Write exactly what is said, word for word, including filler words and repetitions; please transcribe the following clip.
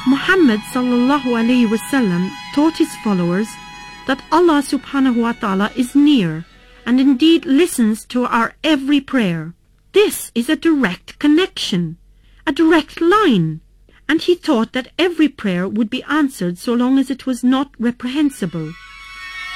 Muhammad sallallahu alayhi wasallam taught his followers that Allah subhanahu wa ta'ala is near and indeed listens to our every prayer. This is a direct connection, a direct line, and he thought that every prayer would be answered so long as it was not reprehensible.